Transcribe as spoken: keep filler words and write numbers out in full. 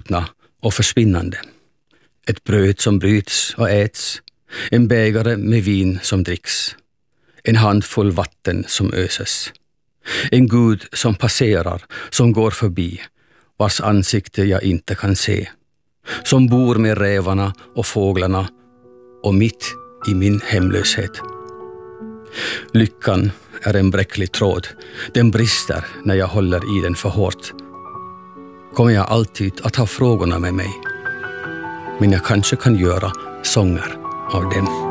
förflutna och försvinnande. Ett bröd som bryts och äts, en bägare med vin som dricks, en handfull vatten som öses. En Gud som passerar, som går förbi, vars ansikte jag inte kan se, som bor med rävarna och fåglarna och mitt i min hemlöshet. Lyckan är en bräcklig tråd, den brister när jag håller i den för hårt. Kommer jag alltid att ha frågorna med mig, men jag kanske kan göra sånger av dem.